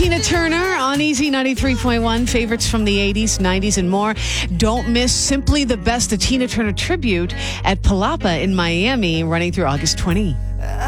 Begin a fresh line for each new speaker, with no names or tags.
Tina Turner on Easy 93.1. Favorites from the 80s, 90s, and more. Don't miss Simply the Best, a Tina Turner tribute at Palapa in Miami, running through August 20.